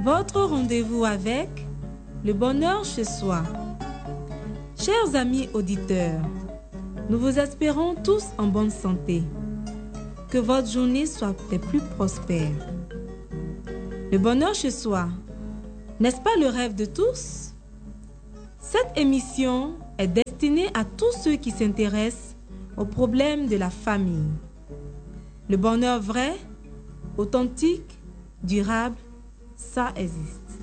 votre rendez-vous avec le bonheur chez soi. Chers amis auditeurs, nous vous espérons tous en bonne santé. Que votre journée soit des plus prospères. Le bonheur chez soi, n'est-ce pas le rêve de tous? Cette émission est destinée à tous ceux qui s'intéressent aux problèmes de la famille. Le bonheur vrai, authentique, durable, ça existe.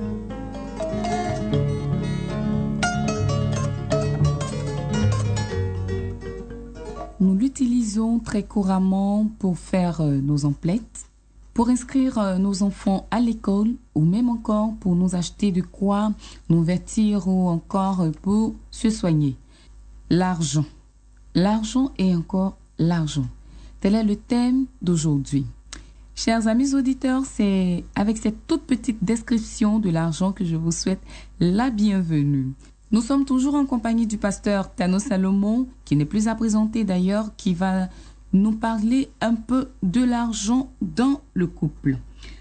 Nous l'utilisons très couramment pour faire nos emplettes, pour inscrire nos enfants à l'école ou même encore pour nous acheter de quoi nous vêtir ou encore pour se soigner. L'argent. L'argent et encore l'argent. Tel est le thème d'aujourd'hui. Chers amis auditeurs, c'est avec cette toute petite description de l'argent que je vous souhaite la bienvenue. Nous sommes toujours en compagnie du pasteur Tano Salomon, qui n'est plus à présenter d'ailleurs, qui va nous parler un peu de l'argent dans le couple.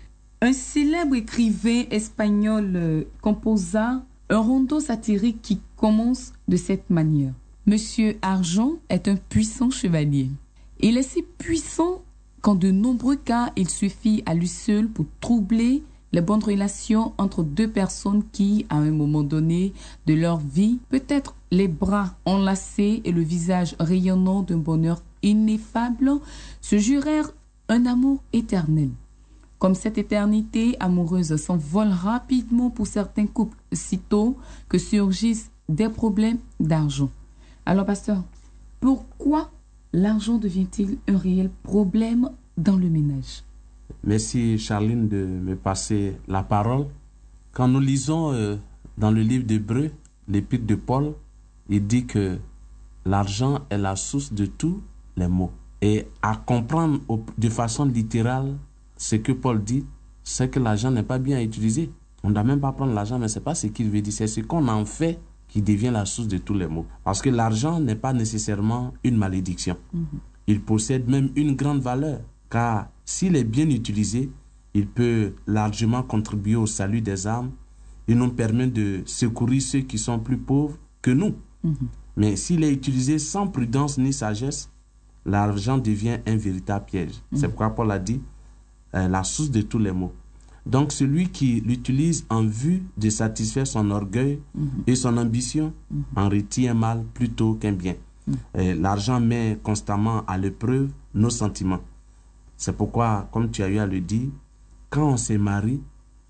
Un célèbre écrivain espagnol composa un rondo satirique qui commence de cette manière. Monsieur Argent est un puissant chevalier. Il est si puissant qu'en de nombreux cas, il suffit à lui seul pour troubler les bonnes relations entre deux personnes qui, à un moment donné de leur vie, peut-être les bras enlacés et le visage rayonnant d'un bonheur ineffable, se jurèrent un amour éternel. Comme cette éternité amoureuse s'envole rapidement pour certains couples, sitôt que surgissent des problèmes d'argent. Alors, pasteur, pourquoi l'argent devient-il un réel problème dans le ménage? Merci Charline de me passer la parole. Quand nous lisons dans le livre d'Hébreux, l'épître de Paul, il dit que l'argent est la source de tous les maux. Et à comprendre de façon littérale ce que Paul dit, c'est que l'argent n'est pas bien utilisé. On ne doit même pas prendre l'argent, mais ce n'est pas ce qu'il veut dire, c'est ce qu'on en fait qui devient la source de tous les maux. Parce que l'argent n'est pas nécessairement une malédiction. Il possède même une grande valeur, car s'il est bien utilisé, il peut largement contribuer au salut des âmes. Il nous permet de secourir ceux qui sont plus pauvres que nous. Mais s'il est utilisé sans prudence ni sagesse, l'argent devient un véritable piège. C'est pourquoi Paul a dit la source de tous les maux. Donc celui qui l'utilise en vue de satisfaire son orgueil et son ambition en retient un mal plutôt qu'un bien. L'argent met constamment à l'épreuve nos sentiments. C'est pourquoi, comme tu as eu à le dire, quand on se marie,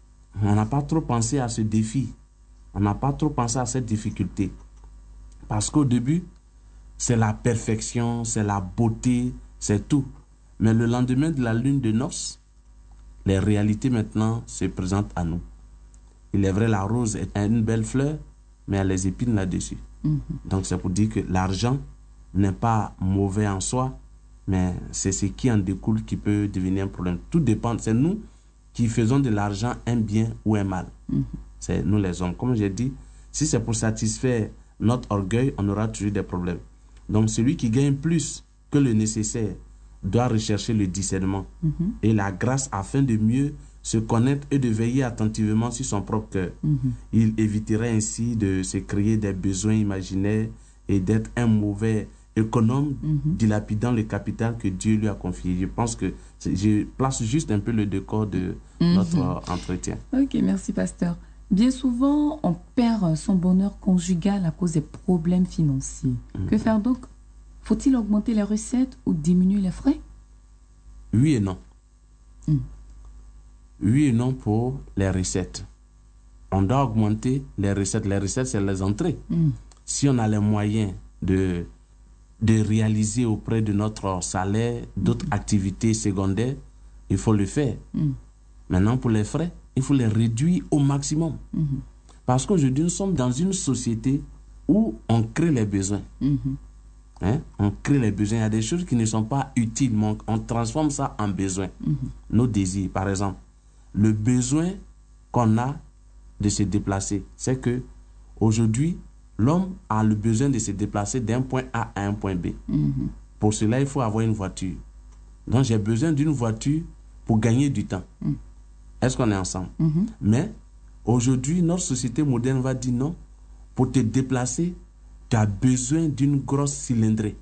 on n'a pas trop pensé à ce défi. On n'a pas trop pensé à cette difficulté. Parce qu'au début, c'est la perfection, c'est la beauté, c'est tout. Mais le lendemain de la lune de noces, les réalités maintenant se présentent à nous. Il est vrai, la rose est une belle fleur, mais il y a les épines là-dessus. Donc c'est pour dire que l'argent n'est pas mauvais en soi, mais c'est ce qui en découle qui peut devenir un problème. Tout dépend, c'est nous qui faisons de l'argent un bien ou un mal. C'est nous les hommes. Comme j'ai dit, si c'est pour satisfaire notre orgueil, on aura toujours des problèmes. Donc celui qui gagne plus que le nécessaire doit rechercher le discernement et la grâce afin de mieux se connaître et de veiller attentivement sur son propre cœur. Il éviterait ainsi de se créer des besoins imaginaires et d'être un mauvais économe, dilapidant le capital que Dieu lui a confié. Je pense que je place juste un peu le décor de notre entretien. Ok, merci pasteur. Bien souvent, on perd son bonheur conjugal à cause des problèmes financiers. Que faire donc? Faut-il augmenter les recettes ou diminuer les frais? Oui et non. Oui et non pour les recettes. On doit augmenter les recettes. Les recettes, c'est les entrées. Si on a les moyens de réaliser auprès de notre salaire d'autres activités secondaires, il faut le faire. Maintenant, pour les frais, il faut les réduire au maximum. Parce qu'aujourd'hui, nous sommes dans une société où on crée les besoins. On crée les besoins. Il y a des choses qui ne sont pas utiles, mais on transforme ça en besoins. Nos désirs, par exemple. Le besoin qu'on a de se déplacer, c'est que aujourd'hui, l'homme a le besoin de se déplacer d'un point A à un point B. Pour cela, il faut avoir une voiture. Donc, j'ai besoin d'une voiture pour gagner du temps. Est-ce qu'on est ensemble? Mais aujourd'hui, notre société moderne va dire non. Pour te déplacer, tu as besoin d'une grosse cylindrée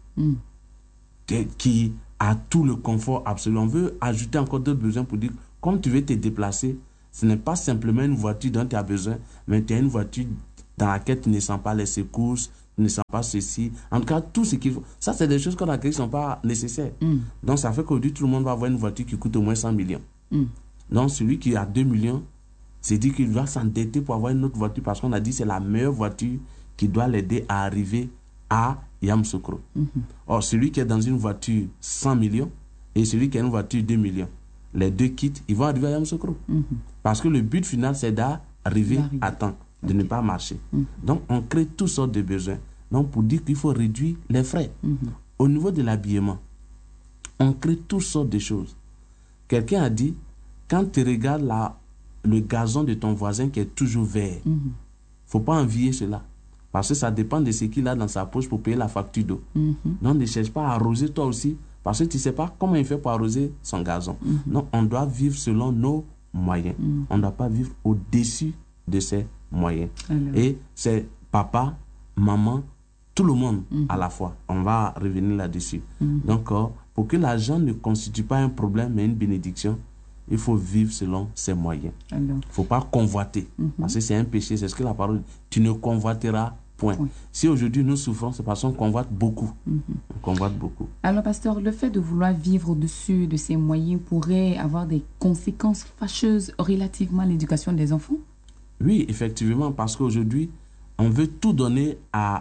qui a tout le confort absolu. On veut ajouter encore d'autres besoins pour dire, comme tu veux te déplacer, ce n'est pas simplement une voiture dont tu as besoin, mais tu as une voiture dans laquelle tu ne sens pas les secousses, tu ne sens pas ceci. En tout cas, tout ce qu'il faut. Ça, c'est des choses qu'on a créées qui ne sont pas nécessaires. Donc, ça fait qu'aujourd'hui, tout le monde va avoir une voiture qui coûte au moins 100 millions. Donc, celui qui a 2 millions, c'est dit qu'il doit s'endetter pour avoir une autre voiture parce qu'on a dit que c'est la meilleure voiture qui doit l'aider à arriver à Yamoussoukro. Or, celui qui est dans une voiture 100 millions et celui qui a une voiture 2 millions, les deux quittent, ils vont arriver à Yamoussoukro. Parce que le but final, c'est d'arriver à temps, de ne pas marcher. Donc, on crée toutes sortes de besoins. Donc, pour dire qu'il faut réduire les frais. Au niveau de l'habillement, on crée toutes sortes de choses. Quelqu'un a dit, quand tu regardes le gazon de ton voisin qui est toujours vert, il ne faut pas envier cela. Parce que ça dépend de ce qu'il a dans sa poche pour payer la facture d'eau. Donc, ne cherche pas à arroser toi aussi, parce que tu ne sais pas comment il fait pour arroser son gazon. Donc, on doit vivre selon nos moyens. On ne doit pas vivre au-dessus de ses moyens. Et c'est papa, maman, tout le monde à la fois. On va revenir là-dessus. Donc, pour que l'argent ne constitue pas un problème, mais une bénédiction, il faut vivre selon ses moyens. Il ne faut pas convoiter. Parce que c'est un péché. C'est ce que la parole dit. Tu ne convoiteras point. Si aujourd'hui nous souffrons, c'est parce qu'on convoite beaucoup. On convoite beaucoup. Alors, pasteur, le fait de vouloir vivre au-dessus de ses moyens pourrait avoir des conséquences fâcheuses relativement à l'éducation des enfants? Oui, effectivement, parce qu'aujourd'hui, on veut tout donner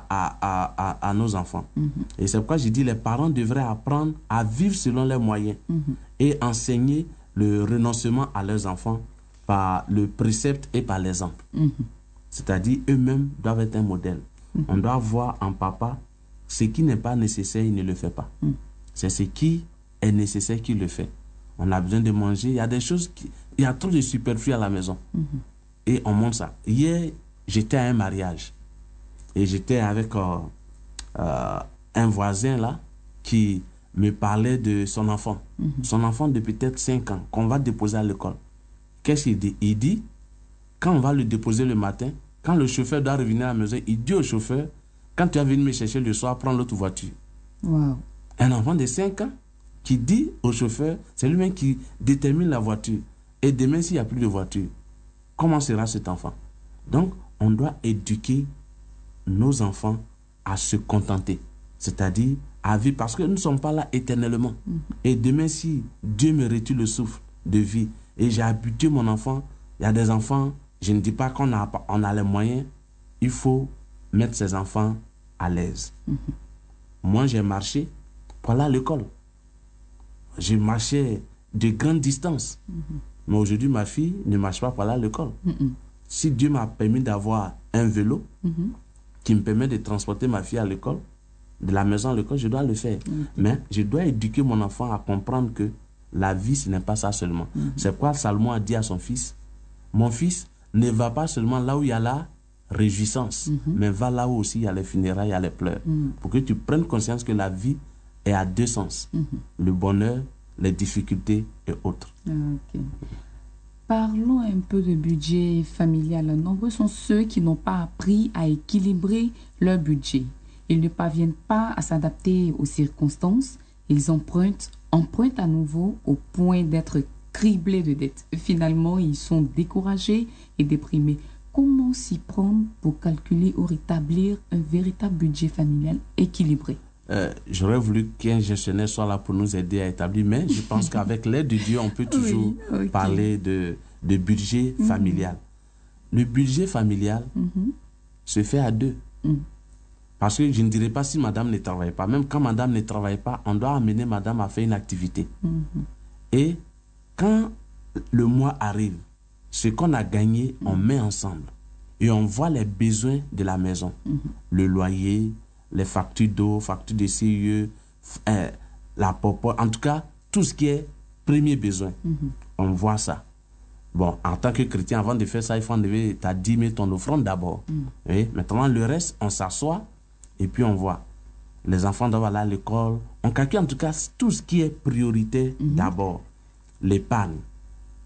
à nos enfants. Et c'est pourquoi j'ai dit les parents devraient apprendre à vivre selon leurs moyens et enseigner le renoncement à leurs enfants par le précepte et par l'exemple. C'est-à-dire, eux-mêmes doivent être un modèle. On doit voir en papa ce qui n'est pas nécessaire, il ne le fait pas. C'est ce qui est nécessaire qu'il le fait. On a besoin de manger. Il y a des choses, il y a trop de superflu à la maison. Et on montre ça. Hier, j'étais à un mariage. Et j'étais avec un voisin là qui me parlait de son enfant. Son enfant de peut-être 5 ans, qu'on va déposer à l'école. Qu'est-ce qu'il dit? Il dit, quand on va le déposer le matin, quand le chauffeur doit revenir à la maison, il dit au chauffeur, quand tu vas venir me chercher le soir, prends l'autre voiture. Un enfant de 5 ans qui dit au chauffeur, c'est lui-même qui détermine la voiture. Et demain, s'il n'y a plus de voiture, comment sera cet enfant? Donc, on doit éduquer nos enfants à se contenter. C'est-à-dire à vivre, parce que nous ne sommes pas là éternellement. Et demain, si Dieu me retire le souffle de vie et j'ai habitué mon enfant, il y a des enfants, je ne dis pas qu'on a les moyens, il faut mettre ses enfants à l'aise. Moi, j'ai marché pour aller à l'école. J'ai marché de grandes distances. Mais aujourd'hui, ma fille ne marche pas pour aller à l'école. Si Dieu m'a permis d'avoir un vélo qui me permet de transporter ma fille à l'école, de la maison à l'école, je dois le faire. Mais je dois éduquer mon enfant à comprendre que la vie, ce n'est pas ça seulement. C'est pourquoi Salomon a dit à son fils, mon fils, ne va pas seulement là où il y a la réjouissance, mais va là où aussi il y a les funérailles, il y a les pleurs. Pour que tu prennes conscience que la vie est à deux sens. Le bonheur, les difficultés et autres. Parlons un peu de budget familial. Nombreux sont ceux qui n'ont pas appris à équilibrer leur budget. Ils ne parviennent pas à s'adapter aux circonstances. Ils empruntent à nouveau au point d'être criblés de dettes. Finalement, ils sont découragés et déprimés. Comment s'y prendre pour calculer ou rétablir un véritable budget familial équilibré? J'aurais voulu qu'un gestionnaire soit là pour nous aider à établir, mais je pense qu'avec l'aide de Dieu, on peut toujours parler de budget familial. Le budget familial se fait à deux. Parce que je ne dirais pas si madame ne travaille pas. Même quand madame ne travaille pas, on doit amener madame à faire une activité. Et quand le mois arrive, ce qu'on a gagné, on met ensemble. Et on voit les besoins de la maison. Le loyer, les factures d'eau, factures de CIE, la popote, en tout cas, tout ce qui est premier besoin. On voit ça. Bon, en tant que chrétien, avant de faire ça, il faut enlever ta dîme et ton offrande d'abord. Maintenant, le reste, on s'assoit et puis on voit. Les enfants doivent aller à l'école. On calcule en tout cas tout ce qui est priorité d'abord. L'épargne,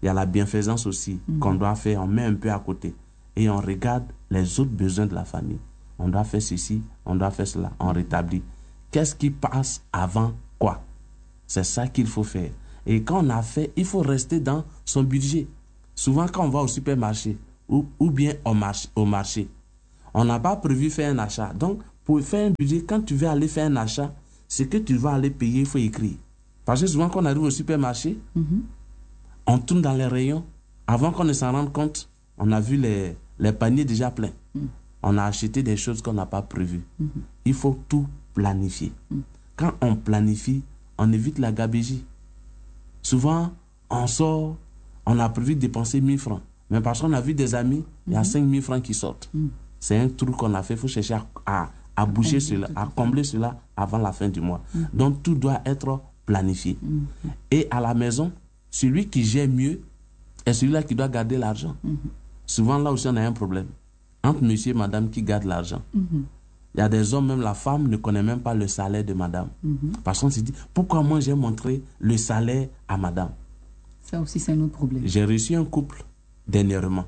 il y a la bienfaisance aussi qu'on doit faire. On met un peu à côté et on regarde les autres besoins de la famille. On doit faire ceci, on doit faire cela, on rétablit. Qu'est-ce qui passe avant quoi? C'est ça qu'il faut faire. Et quand on a fait, il faut rester dans son budget. Souvent, quand on va au supermarché ou bien au marché, on n'a pas prévu faire un achat. Donc, pour faire un budget, quand tu veux aller faire un achat, ce que tu vas aller payer, il faut écrire. Parce que souvent, quand on arrive au supermarché, on tourne dans les rayons. Avant qu'on ne s'en rende compte, on a vu les paniers déjà pleins. On a acheté des choses qu'on n'a pas prévues. Il faut tout planifier. Quand on planifie, on évite la gabegie. Souvent, on sort, on a prévu de dépenser 1000 francs. Mais parce qu'on a vu des amis, il y a 5000 francs qui sortent. C'est un trou qu'on a fait. Il faut chercher à boucher cela, à combler cela avant la fin du mois. Donc, tout doit être planifié. Et à la maison, celui qui gère mieux est celui-là qui doit garder l'argent. Souvent, là aussi, on a un problème. Entre monsieur et madame qui gardent l'argent. Il y a des hommes, même la femme ne connaît même pas le salaire de madame. Parce qu'on se dit, pourquoi moi j'ai montré le salaire à madame? Ça aussi, c'est un autre problème. J'ai reçu un couple dernièrement.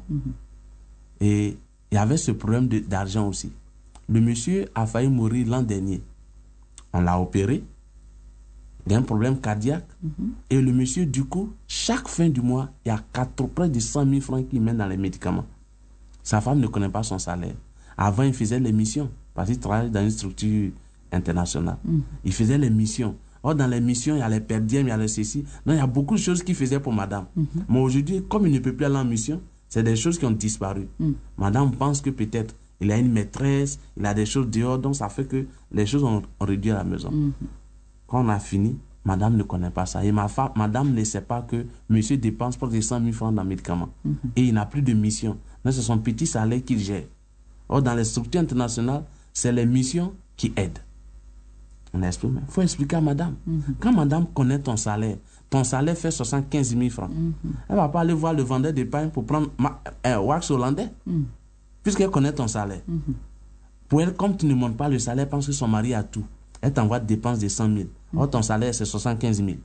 Et il y avait ce problème d'argent aussi. Le monsieur a failli mourir l'an dernier. On l'a opéré. Il y a un problème cardiaque. Et le monsieur, du coup, chaque fin du mois, il y a près de 100 000 francs qu'il met dans les médicaments. Sa femme ne connaît pas son salaire. Avant, il faisait les missions. Parce qu'il travaille dans une structure internationale. Il faisait les missions. Or, dans les missions, il y a les perdièmes, il y a les ceci. Donc, il y a beaucoup de choses qu'il faisait pour madame. Mais aujourd'hui, comme il ne peut plus aller en mission, c'est des choses qui ont disparu. Madame pense que peut-être il a une maîtresse, il a des choses dehors, donc ça fait que les choses ont réduit à la maison. Quand on a fini, madame ne connaît pas ça. Et madame ne sait pas que monsieur dépense près de 100 000 francs dans les médicaments. Et il n'a plus de mission. Donc, c'est son petit salaire qu'il gère. Or, dans les structures internationales, c'est les missions qui aident. On explique, il faut expliquer à madame. Quand madame connaît ton salaire fait 75 000 francs. Elle ne va pas aller voir le vendeur de pain pour prendre un wax hollandais. Puisqu'elle connaît ton salaire. Pour elle, comme tu ne montes pas le salaire, parce que son mari a tout, elle t'envoie des dépenses de 100 000. Or, ton salaire, c'est 75 000.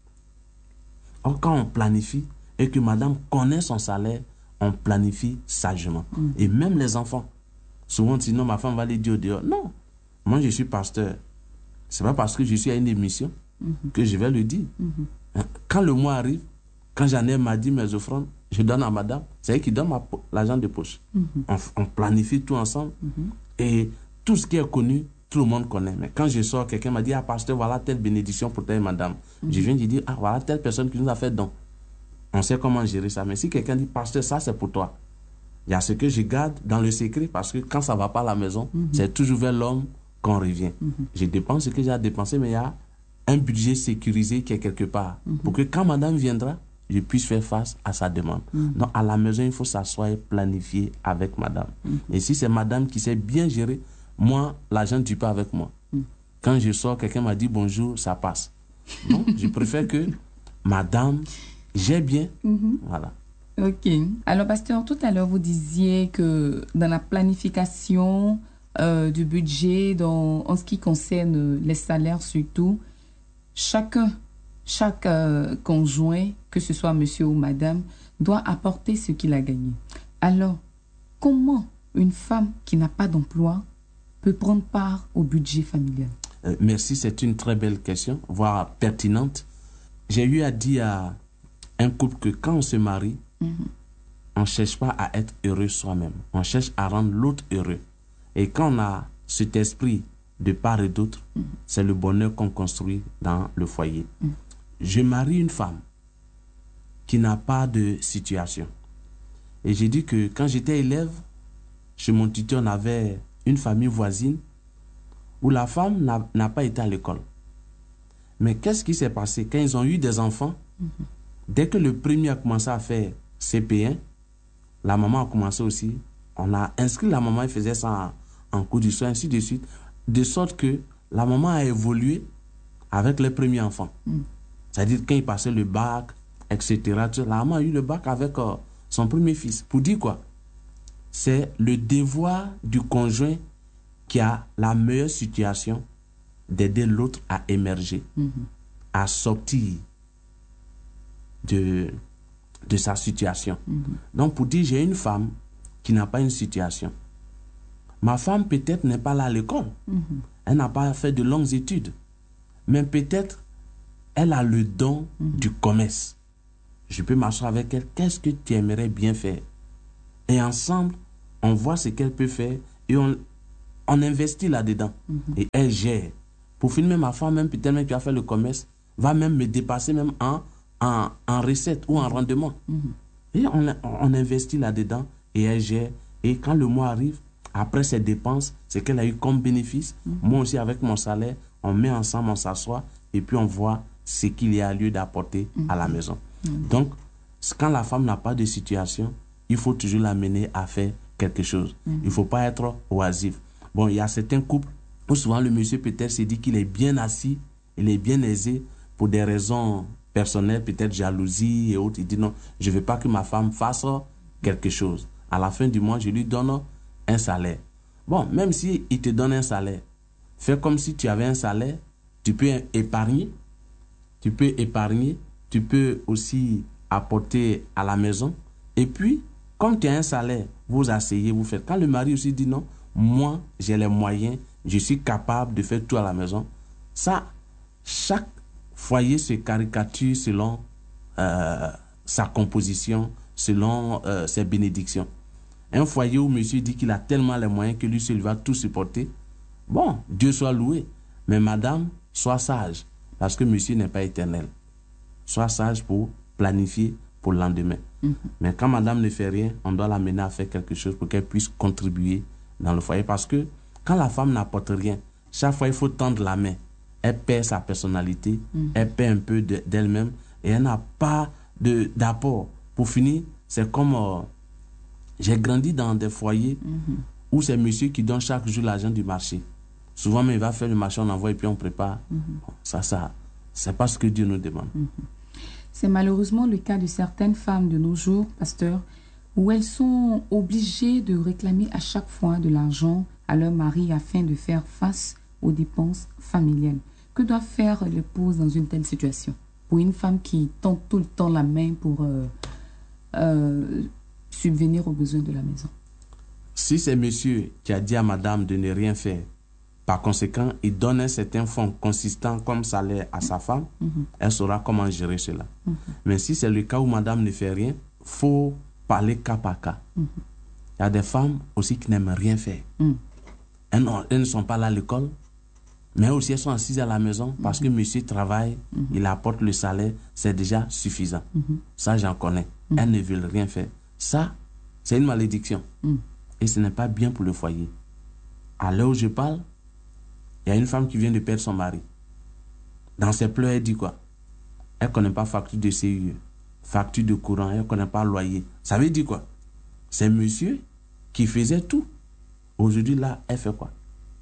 Or, quand on planifie et que madame connaît son salaire, on planifie sagement. Et même les enfants. Souvent, sinon, ma femme va aller dire au dehors, non, moi, je suis pasteur. Ce n'est pas parce que je suis à une émission que je vais le dire. Quand le mois arrive, quand j'en ai m'a dit mes offrandes, je donne à madame. C'est elle qui donne l'argent de poche. On planifie tout ensemble. Et tout ce qui est connu, tout le monde connaît. Mais quand je sors, quelqu'un m'a dit, ah, pasteur, voilà telle bénédiction pour telle madame. Je viens de dire, ah, voilà telle personne qui nous a fait don. On sait comment gérer ça. Mais si quelqu'un dit, pasteur, ça c'est pour toi. Il y a ce que je garde dans le secret parce que quand ça ne va pas à la maison, c'est toujours vers l'homme qu'on revient. Je dépense ce que j'ai à dépenser, mais il y a un budget sécurisé qui est quelque part pour que quand madame viendra, je puisse faire face à sa demande. Donc à la maison, il faut s'asseoir et planifier avec madame. Et si c'est madame qui sait bien gérer, moi, l'argent ne tue pas avec moi. Quand je sors, quelqu'un m'a dit bonjour, ça passe. Donc je préfère que madame gère bien. Voilà. Ok. Alors, pasteur, tout à l'heure, vous disiez que dans la planification du budget, en ce qui concerne les salaires surtout, chaque conjoint, que ce soit monsieur ou madame, doit apporter ce qu'il a gagné. Alors, comment une femme qui n'a pas d'emploi peut prendre part au budget familial? Merci, c'est une très belle question, voire pertinente. J'ai eu à dire à un couple que quand on se marie, on ne cherche pas à être heureux soi-même. On cherche à rendre l'autre heureux. Et quand on a cet esprit de part et d'autre, c'est le bonheur qu'on construit dans le foyer. Je marie une femme qui n'a pas de situation. Et j'ai dit que quand j'étais élève, chez mon tuteur, on avait une famille voisine où la femme n'a pas été à l'école. Mais qu'est-ce qui s'est passé? Quand ils ont eu des enfants, dès que le premier a commencé à faire CP1, la maman a commencé aussi. On a inscrit la maman, elle faisait ça en cours du soir, ainsi de suite. De sorte que la maman a évolué avec les premiers enfants. C'est-à-dire quand il passait le bac, etc. La maman a eu le bac avec son premier fils. Pour dire quoi? C'est le devoir du conjoint qui a la meilleure situation d'aider l'autre à émerger, à sortir de de sa situation. Donc, pour dire, j'ai une femme qui n'a pas une situation. Ma femme, peut-être, n'est pas là à l'école. Elle n'a pas fait de longues études. Mais peut-être, elle a le don du commerce. Je peux m'asseoir avec elle. Qu'est-ce que tu aimerais bien faire? Et ensemble, on voit ce qu'elle peut faire et on investit là-dedans. Et elle gère. Pour finir, ma femme, même peut-être même qui a fait le commerce, va même me dépasser même en recette ou en rendement. Et on investit là-dedans et elle gère. Et quand le mois arrive, après ses dépenses, ce qu'elle a eu comme bénéfice, moi aussi avec mon salaire, on met ensemble, on s'assoit et puis on voit ce qu'il y a lieu d'apporter à la maison. Donc, quand la femme n'a pas de situation, il faut toujours l'amener à faire quelque chose. Il ne faut pas être oisif. Bon, il y a certains couples où souvent le monsieur peut-être se dit qu'il est bien assis, il est bien aisé pour des raisons personnelles, peut-être jalousie et autres. Il dit non, je ne veux pas que ma femme fasse quelque chose. À la fin du mois, je lui donne un salaire. Bon, même si il te donne un salaire, fais comme si tu avais un salaire, tu peux épargner, tu peux aussi apporter à la maison. Et puis, comme tu as un salaire, vous asseyez, vous faites. Quand le mari aussi dit non, moi, j'ai les moyens, je suis capable de faire tout à la maison. Ça, chaque foyer se caricature selon sa composition, selon ses bénédictions. Un foyer où monsieur dit qu'il a tellement les moyens que lui seul va tout supporter. Bon, Dieu soit loué. Mais madame, sois sage, parce que monsieur n'est pas éternel. Sois sage pour planifier pour le lendemain. Mais quand madame ne fait rien, on doit l'amener à faire quelque chose pour qu'elle puisse contribuer dans le foyer. Parce que quand la femme n'apporte rien, chaque fois il faut tendre la main. Elle perd sa personnalité, elle perd un peu d'elle-même et elle n'a pas d'apport. Pour finir, c'est comme... j'ai grandi dans des foyers où c'est monsieur qui donne chaque jour l'argent du marché. Souvent, mais il va faire le marché, on envoie et puis on prépare. Ça, c'est pas ce que Dieu nous demande. C'est malheureusement le cas de certaines femmes de nos jours, pasteur, où elles sont obligées de réclamer à chaque fois de l'argent à leur mari afin de faire face aux dépenses familiales. Que doit faire l'épouse dans une telle situation? Pour une femme qui tend tout le temps la main pour subvenir aux besoins de la maison. Si c'est monsieur qui a dit à madame de ne rien faire, par conséquent, il donne un certain fonds consistant comme salaire à sa femme, elle saura comment gérer cela. Mais si c'est le cas où madame ne fait rien, il faut parler cas par cas. Il y a des femmes aussi qui n'aiment rien faire. Elles ne sont pas là à l'école, mais aussi elles sont assises à la maison parce que monsieur travaille, il apporte le salaire, c'est déjà suffisant. Ça, j'en connais. Elles ne veulent rien faire. Ça, c'est une malédiction. Et ce n'est pas bien pour le foyer. À l'heure où je parle, il y a une femme qui vient de perdre son mari. Dans ses pleurs, elle dit quoi? Elle ne connaît pas facture de CIE, facture de courant, elle ne connaît pas loyer. Ça veut dire quoi? C'est monsieur qui faisait tout. Aujourd'hui, là, elle fait quoi?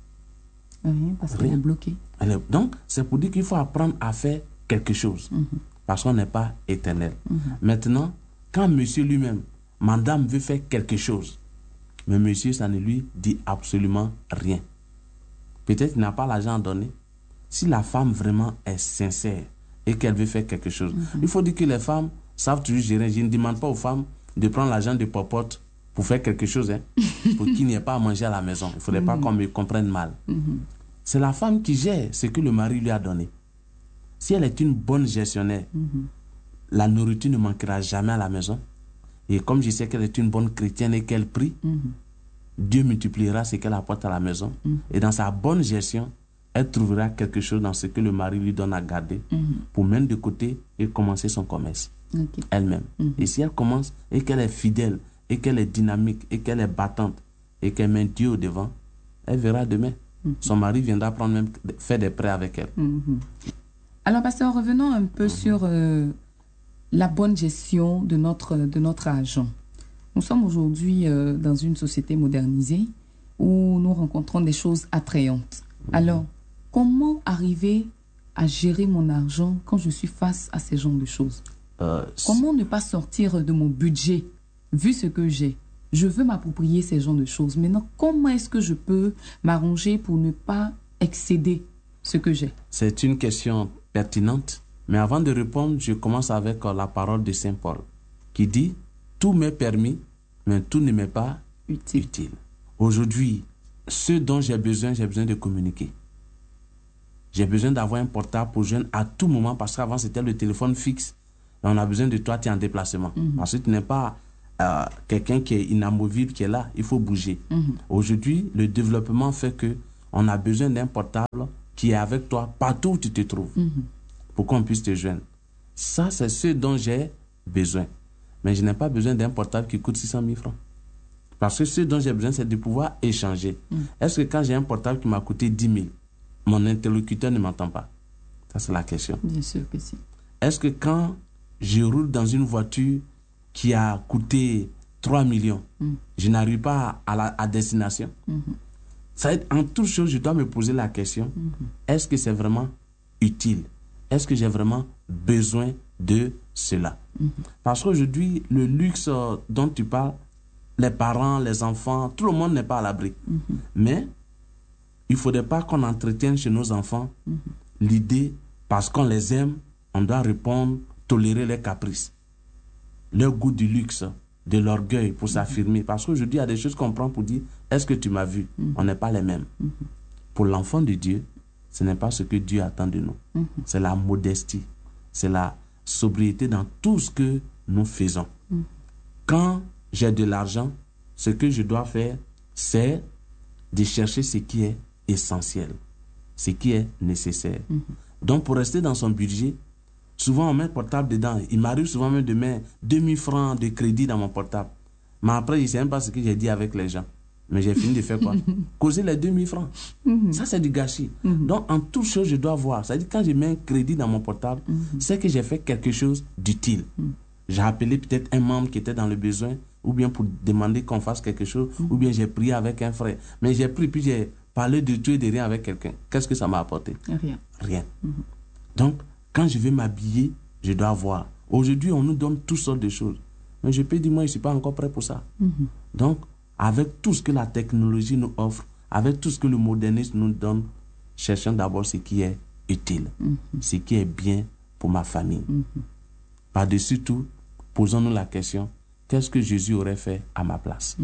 Rien, parce qu'elle est bloquée. Donc, c'est pour dire qu'il faut apprendre à faire quelque chose. Parce qu'on n'est pas éternel. Maintenant, quand monsieur lui-même, madame veut faire quelque chose, mais monsieur, ça ne lui dit absolument rien. Peut-être qu'il n'a pas l'argent à donner. Si la femme vraiment est sincère et qu'elle veut faire quelque chose, il faut dire que les femmes savent toujours gérer. Je ne demande pas aux femmes de prendre l'argent de popote pour faire quelque chose, pour qu'il n'y ait pas à manger à la maison. Il ne faudrait pas qu'on me comprenne mal. C'est la femme qui gère ce que le mari lui a donné. Si elle est une bonne gestionnaire, la nourriture ne manquera jamais à la maison. Et comme je sais qu'elle est une bonne chrétienne et qu'elle prie, Dieu multipliera ce qu'elle apporte à la maison. Et dans sa bonne gestion, elle trouvera quelque chose dans ce que le mari lui donne à garder pour mettre de côté et commencer son commerce elle-même. Et si elle commence et qu'elle est fidèle et qu'elle est dynamique et qu'elle est battante et qu'elle met Dieu au devant, elle verra demain. Son mari viendra prendre même faire des prêts avec elle. Alors, pasteur, revenons un peu sur la bonne gestion de notre argent. Nous sommes aujourd'hui dans une société modernisée où nous rencontrons des choses attrayantes. Alors, comment arriver à gérer mon argent quand je suis face à ces genres de choses? Comment ne pas sortir de mon budget, vu ce que j'ai? Je veux m'approprier ces genres de choses. Maintenant, comment est-ce que je peux m'arranger pour ne pas excéder ce que j'ai? C'est une question pertinente. Mais avant de répondre, je commence avec la parole de Saint Paul. qui dit « Tout m'est permis, mais tout ne m'est pas utile. » Aujourd'hui, ce dont j'ai besoin de communiquer. J'ai besoin d'avoir un portable pour joindre à tout moment, parce qu'avant c'était le téléphone fixe. Et on a besoin de toi, tu es en déplacement. Parce que tu n'es pas quelqu'un qui est inamovible, qui est là. Il faut bouger. Aujourd'hui, le développement fait que on a besoin d'un portable qui est avec toi partout où tu te trouves, pour qu'on puisse te joindre. Ça, c'est ce dont j'ai besoin. Mais je n'ai pas besoin d'un portable qui coûte 600 000 francs. Parce que ce dont j'ai besoin, c'est de pouvoir échanger. Est-ce que quand j'ai un portable qui m'a coûté 10 000, mon interlocuteur ne m'entend pas? Ça, c'est la question. Bien sûr que si. Est-ce que quand je roule dans une voiture qui a coûté 3 millions, je n'arrive pas à destination? Ça va être, en toute chose, je dois me poser la question, est-ce que c'est vraiment utile? Est-ce que j'ai vraiment besoin de cela? Parce qu'aujourd'hui, le luxe dont tu parles, les parents, les enfants, tout le monde n'est pas à l'abri. Mais il ne faudrait pas qu'on entretienne chez nos enfants l'idée, parce qu'on les aime, on doit répondre, tolérer les caprices, leur goût du luxe, de l'orgueil pour s'affirmer. Parce qu'aujourd'hui, il y a des choses qu'on prend pour dire, est-ce que tu m'as vu? On n'est pas les mêmes. Pour l'enfant de Dieu, ce n'est pas ce que Dieu attend de nous. C'est la modestie, c'est la sobriété dans tout ce que nous faisons. Quand j'ai de l'argent, ce que je dois faire, c'est de chercher ce qui est essentiel, ce qui est nécessaire. Donc, pour rester dans son budget, souvent on met le portable dedans. Il m'arrive souvent même de mettre 2000 francs de crédit dans mon portable. Mais après, je ne sais même pas ce que j'ai dit avec les gens. Mais j'ai fini de faire quoi? Causer les 2000 francs. Ça, c'est du gâchis. Donc, en toute chose, je dois voir. C'est-à-dire, quand je mets un crédit dans mon portable, c'est que j'ai fait quelque chose d'utile. J'ai appelé peut-être un membre qui était dans le besoin, ou bien pour demander qu'on fasse quelque chose, ou bien j'ai prié avec un frère. Mais j'ai pris, puis j'ai parlé de tout et de rien avec quelqu'un. Qu'est-ce que ça m'a apporté? Rien. Donc, quand je vais m'habiller, je dois voir. Aujourd'hui, on nous donne toutes sortes de choses. Mais je peux dire, moi, je ne suis pas encore prêt pour ça. Donc, avec tout ce que la technologie nous offre, avec tout ce que le modernisme nous donne, cherchons d'abord ce qui est utile, ce qui est bien pour ma famille. Par-dessus tout, posons-nous la question, qu'est-ce que Jésus aurait fait à ma place?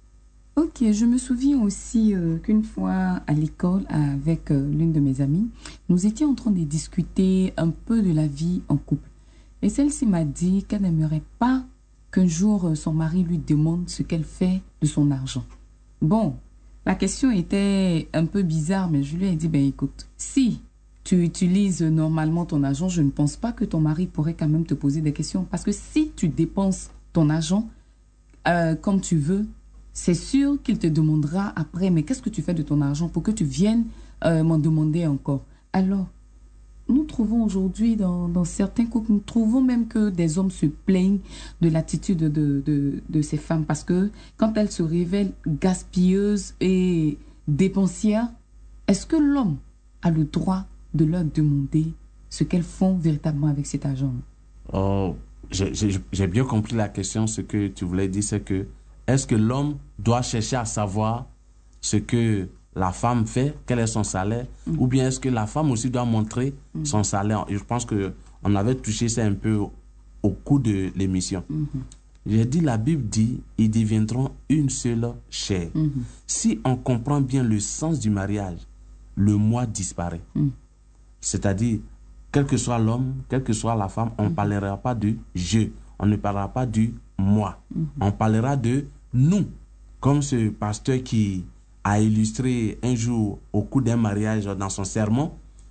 Ok, je me souviens aussi qu'une fois à l'école, avec l'une de mes amies, nous étions en train de discuter un peu de la vie en couple. Et celle-ci m'a dit qu'elle n'aimerait pas qu'un jour son mari lui demande ce qu'elle fait de son argent. Bon, la question était un peu bizarre, mais je lui ai dit, ben écoute, si tu utilises normalement ton argent, je ne pense pas que ton mari pourrait quand même te poser des questions. Parce que si tu dépenses ton argent comme tu veux, c'est sûr qu'il te demandera après, mais qu'est-ce que tu fais de ton argent pour que tu viennes m'en demander encore? Alors, nous trouvons aujourd'hui dans certains couples, nous trouvons même que des hommes se plaignent de l'attitude de ces femmes parce que quand elles se révèlent gaspilleuses et dépensières, est-ce que l'homme a le droit de leur demander ce qu'elles font véritablement avec cet argent? Oh, j'ai bien compris la question. Ce que tu voulais dire, c'est que est-ce que l'homme doit chercher à savoir ce que la femme fait, quel est son salaire, ou bien est-ce que la femme aussi doit montrer son salaire? Et je pense qu'on avait touché ça un peu au cours de l'émission. J'ai dit, la Bible dit, ils deviendront une seule chair. Si on comprend bien le sens du mariage, le moi disparaît. C'est-à-dire, quel que soit l'homme, quelle que soit la femme, on ne parlera pas du je, on ne parlera pas du moi. On parlera de nous, comme ce pasteur qui a illustré un jour au cours d'un mariage dans son sermon,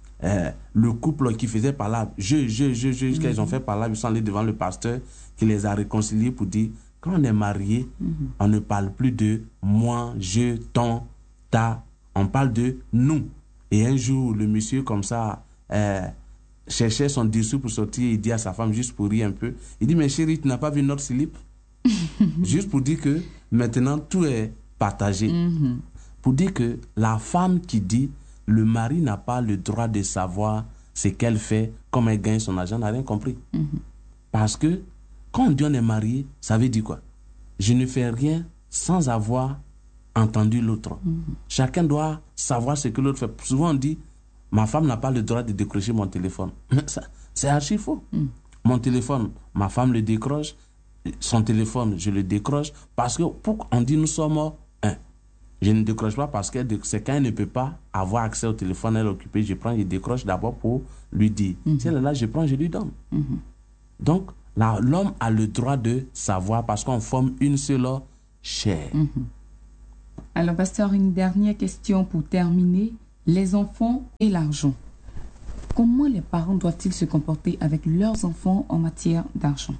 le couple qui faisait parler jusqu'à ils ont fait parler, ils sont allés devant le pasteur qui les a réconciliés pour dire, quand on est marié, on ne parle plus de moi, je, ton, ta, on parle de nous. Et un jour, le monsieur comme ça cherchait son dessous pour sortir, il dit à sa femme, juste pour rire un peu, il dit, mais chérie, tu n'as pas vu notre slip? Juste pour dire que maintenant tout est partagé. Pour dire que la femme qui dit le mari n'a pas le droit de savoir ce qu'elle fait, comment elle gagne son argent, n'a rien compris. Parce que quand on dit on est marié, ça veut dire quoi? Je ne fais rien sans avoir entendu l'autre. Chacun doit savoir ce que l'autre fait. Souvent on dit, ma femme n'a pas le droit de décrocher mon téléphone. C'est archi faux. Mon téléphone, ma femme le décroche. son téléphone, je le décroche parce que pour on dit nous sommes un. Je ne décroche pas parce que c'est quand elle ne peut pas avoir accès au téléphone, elle est occupée, je prends, je décroche d'abord pour lui dire. Si elle est là, je prends, je lui donne. Donc, là, l'homme a le droit de savoir parce qu'on forme une seule chair. Alors, pasteur, une dernière question pour terminer. Les enfants et l'argent. Comment les parents doivent-ils se comporter avec leurs enfants en matière d'argent?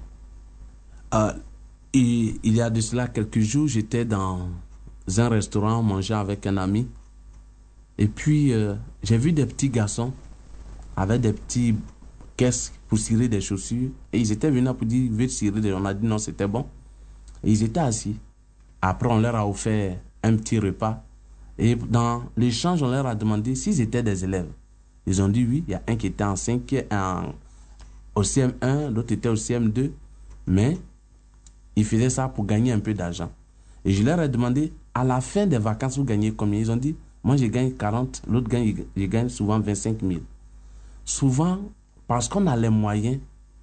Il y a de cela quelques jours, j'étais dans un restaurant mangeant avec un ami. Et puis, j'ai vu des petits garçons avec des petits caisses pour cirer des chaussures. Et ils étaient venus pour dire, veut cirer. On a dit non, c'était bon. Et ils étaient assis. Après, on leur a offert un petit repas. Et dans l'échange, on leur a demandé s'ils étaient des élèves. Ils ont dit oui. Il y a un qui était en 5, au CM1, l'autre était au CM2. Mais ils faisaient ça pour gagner un peu d'argent. Et je leur ai demandé, à la fin des vacances, vous gagnez combien? Ils ont dit, moi je gagne 40, l'autre je gagne souvent 25 000. Souvent, parce qu'on a les moyens,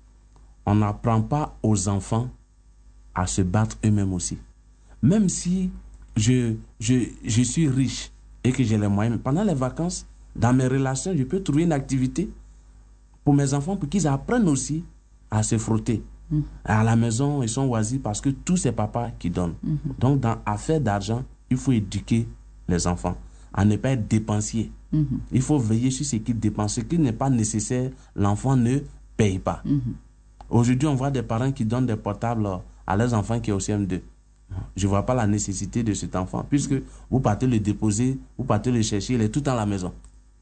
on n'apprend pas aux enfants à se battre eux-mêmes aussi. Même si je suis riche et que j'ai les moyens, mais pendant les vacances, dans mes relations, je peux trouver une activité pour mes enfants pour qu'ils apprennent aussi à se frotter. À la maison, ils sont oisifs parce que tout c'est papa qui donne. Donc, dans affaire d'argent, il faut éduquer les enfants à ne pas être dépensiers. Il faut veiller sur ce qu'ils dépensent. Ce qui n'est pas nécessaire, l'enfant ne paye pas. Aujourd'hui, on voit des parents qui donnent des portables à leurs enfants qui est au CM2. Je ne vois pas la nécessité de cet enfant, puisque vous partez le déposer, vous partez le chercher, il est tout dans la maison.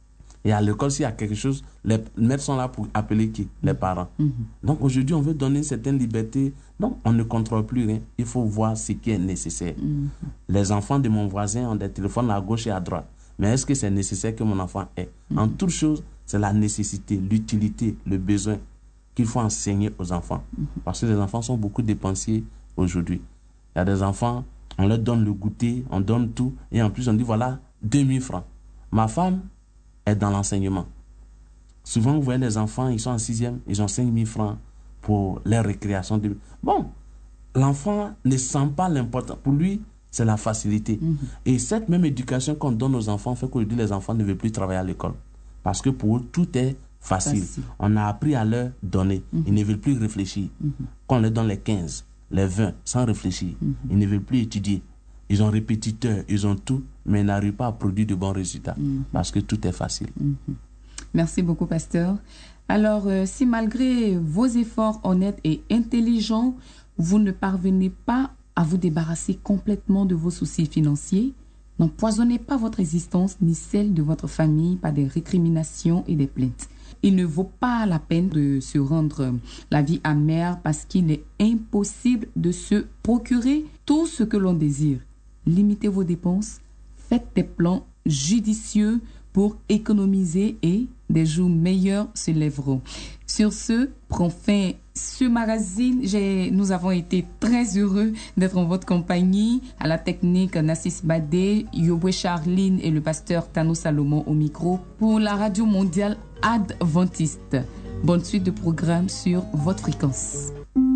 Et à l'école, s'il y a quelque chose, les maîtres sont là pour appeler qui? Les parents. Donc aujourd'hui, on veut donner une certaine liberté. Donc on ne contrôle plus rien. Il faut voir ce qui est nécessaire. Les enfants de mon voisin ont des téléphones à gauche et à droite. Mais est-ce que c'est nécessaire que mon enfant ait? En toute chose, c'est la nécessité, l'utilité, le besoin qu'il faut enseigner aux enfants. Parce que les enfants sont beaucoup dépensiers aujourd'hui. Il y a des enfants, on leur donne le goûter, on donne tout. Et en plus, on dit voilà, 2000 francs. Ma femme est dans l'enseignement. Souvent, vous voyez les enfants, ils sont en 6e, ils ont 5 000 francs pour leur récréation. Bon, l'enfant ne sent pas l'importance. Pour lui, c'est la facilité. Et cette même éducation qu'on donne aux enfants fait qu'aujourd'hui, les enfants ne veulent plus travailler à l'école. Parce que pour eux, tout est facile. On a appris à leur donner. Ils ne veulent plus réfléchir. Quand on leur donne les 15, les 20, sans réfléchir, ils ne veulent plus étudier. Ils ont répétiteur, ils ont tout, mais ils n'arrivent pas à produire de bons résultats parce que tout est facile. Merci beaucoup, pasteur. Alors, si malgré vos efforts honnêtes et intelligents, vous ne parvenez pas à vous débarrasser complètement de vos soucis financiers, n'empoisonnez pas votre existence ni celle de votre famille par des récriminations et des plaintes. Il ne vaut pas la peine de se rendre la vie amère parce qu'il est impossible de se procurer tout ce que l'on désire. Limitez vos dépenses, faites des plans judicieux pour économiser et des jours meilleurs se lèveront. Sur ce, prend fin ce magazine. Nous avons été très heureux d'être en votre compagnie. À la technique, Nassis Badé, Yobwe Charline et le pasteur Tano Salomon au micro pour la radio mondiale adventiste. Bonne suite de programmes sur votre fréquence.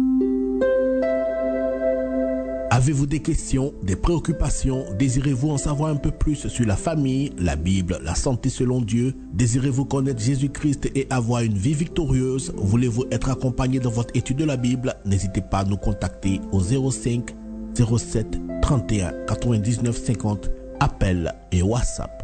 Avez-vous des questions, des préoccupations? Désirez-vous en savoir un peu plus sur la famille, la Bible, la santé selon Dieu? Désirez-vous connaître Jésus-Christ et avoir une vie victorieuse? Voulez-vous être accompagné dans votre étude de la Bible? N'hésitez pas à nous contacter au 05 07 31 99 50, appel et WhatsApp.